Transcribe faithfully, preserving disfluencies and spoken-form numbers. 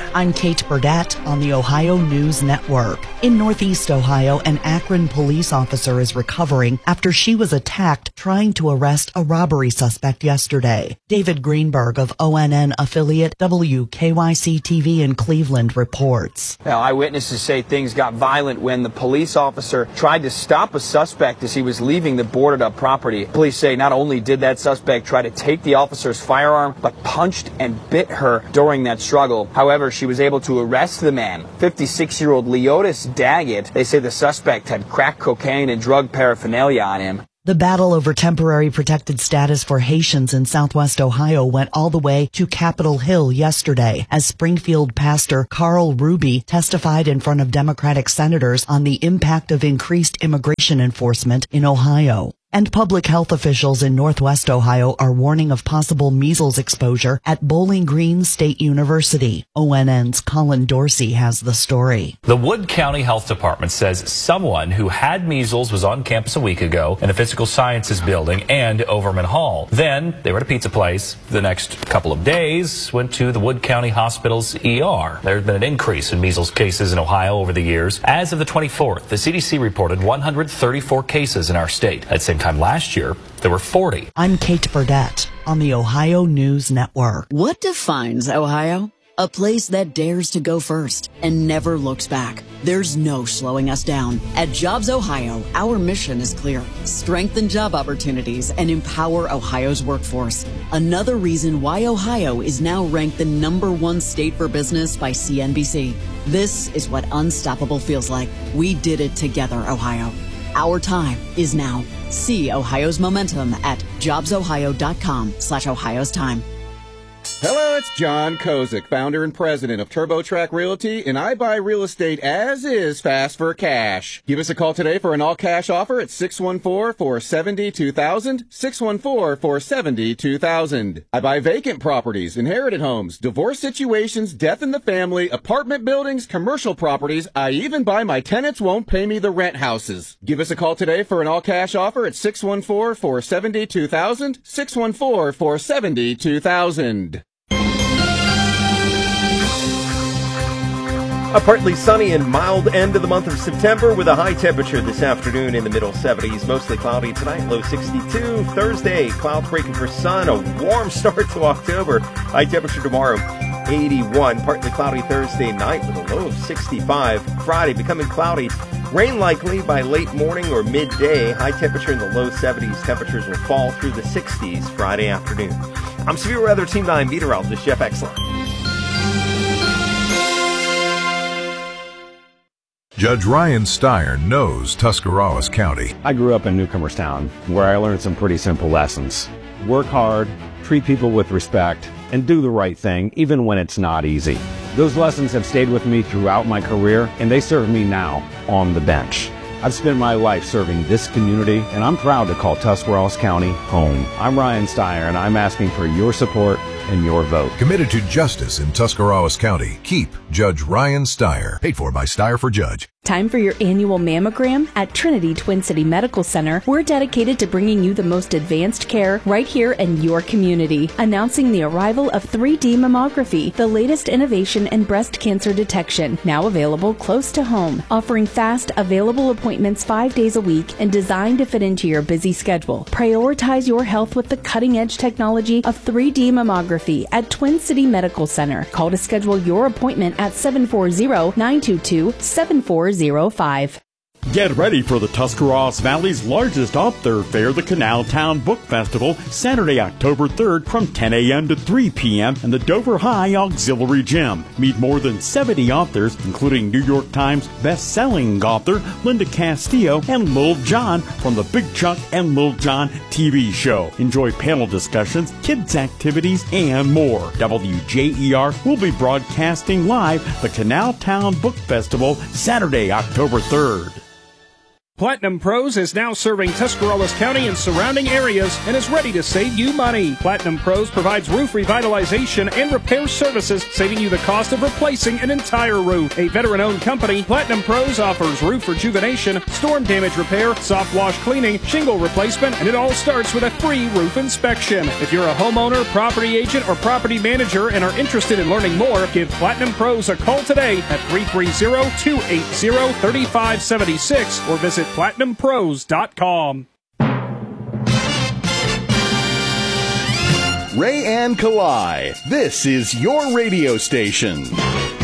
I'm Kate Burdett on the Ohio News Network. In Northeast Ohio, an Akron police officer is recovering after she was attacked trying to arrest a robbery suspect yesterday. David Greenberg of O N N affiliate W K Y C T V in Cleveland reports. Now, eyewitnesses say things got violent when the police officer tried to stop a suspect as he was leaving the boarded up property. Police say not only did that suspect try to take the officer's firearm, but punched and bit her during that struggle. However, she was able to arrest the man, fifty-six-year-old Leotis Daggett. They say the suspect had crack cocaine and drug paraphernalia on him. The battle over temporary protected status for Haitians in Southwest Ohio went all the way to Capitol Hill yesterday as Springfield pastor Carl Ruby testified in front of Democratic senators on the impact of increased immigration enforcement in Ohio. And public health officials in Northwest Ohio are warning of possible measles exposure at Bowling Green State University. O N N's Colin Dorsey has the story. The Wood County Health Department says someone who had measles was on campus a week ago in the Physical Sciences building and Overman Hall. Then they were at a pizza place. The next couple of days went to the Wood County Hospital's E R. There has been an increase in measles cases in Ohio over the years. As of the twenty-fourth, the C D C reported one hundred thirty-four cases in our state. At the same time last year, there were forty. I'm Kate Burdett on the Ohio News Network. What defines Ohio? A place that dares to go first and never looks back. There's no slowing us down. At Jobs Ohio, our mission is clear. Strengthen job opportunities and empower Ohio's workforce. Another reason why Ohio is now ranked the number one state for business by C N B C. This is what unstoppable feels like. We did it together, Ohio. Our time is now. See Ohio's momentum at jobsohio.com slash Ohio's time. Hello, it's John Kozik, founder and president of TurboTrack Realty, and I buy real estate as is, fast for cash. Give us a call today for an all-cash offer at six one four, four seven zero, two thousand, six one four, four seven zero, two thousand. I buy vacant properties, inherited homes, divorce situations, death in the family, apartment buildings, commercial properties. I even buy my tenants won't pay me the rent houses. Give us a call today for an all-cash offer at six one four, four seven zero, two thousand, six one four, four seven zero, two thousand. A partly sunny and mild end of the month of September with a high temperature this afternoon in the middle seventies. Mostly cloudy tonight, low sixty-two. Thursday, clouds breaking for sun. A warm start to October. High temperature tomorrow, eighty-one. Partly cloudy Thursday night with a low of sixty-five. Friday, becoming cloudy. Rain likely by late morning or midday. High temperature in the low seventies. Temperatures will fall through the sixties Friday afternoon. I'm Severe Weather Team nine meteorologist Jeff Exline. Judge Ryan Steyer knows Tuscarawas County. I grew up in Newcomerstown, where I learned some pretty simple lessons. Work hard, treat people with respect, and do the right thing, even when it's not easy. Those lessons have stayed with me throughout my career, and they serve me now on the bench. I've spent my life serving this community, and I'm proud to call Tuscarawas County home. I'm Ryan Steyer, and I'm asking for your support and your vote. Committed to justice in Tuscarawas County. Keep Judge Ryan Steyer. Paid for by Steyer for Judge. Time for your annual mammogram at Trinity Twin City Medical Center. We're dedicated to bringing you the most advanced care right here in your community. Announcing the arrival of three D mammography, the latest innovation in breast cancer detection, now available close to home, offering fast, available appointments five days a week and designed to fit into your busy schedule. Prioritize your health with the cutting-edge technology of three D mammography at Twin City Medical Center. Call to schedule your appointment at seven four zero, nine two two, seven four zero five. Get ready for the Tuscarawas Valley's largest author fair, the Canal Town Book Festival, Saturday, October third from ten a.m. to three p.m. in the Dover High Auxiliary Gym. Meet more than seventy authors, including New York Times best-selling author Linda Castillo and Lil Jon from the Big Chuck and Lil Jon T V show. Enjoy panel discussions, kids' activities, and more. W J E R will be broadcasting live the Canal Town Book Festival Saturday, October third. Platinum Pros is now serving Tuscarawas County and surrounding areas and is ready to save you money. Platinum Pros provides roof revitalization and repair services, saving you the cost of replacing an entire roof. A veteran-owned company, Platinum Pros offers roof rejuvenation, storm damage repair, soft wash cleaning, shingle replacement, and it all starts with a free roof inspection. If you're a homeowner, property agent, or property manager and are interested in learning more, give Platinum Pros a call today at three three zero, two eight zero, three five seven six or visit platinum pros dot com. Ray and Kalai, this is your radio station.